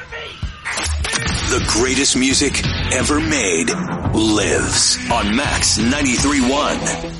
The greatest music ever made lives on Max 93.1.